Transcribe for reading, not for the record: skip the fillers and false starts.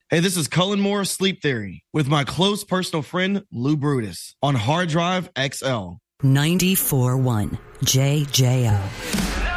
Hey, this is Cullen Moore Sleep Theory with my close personal friend Lou Brutus on Hard Drive XL. 94.1 JJO.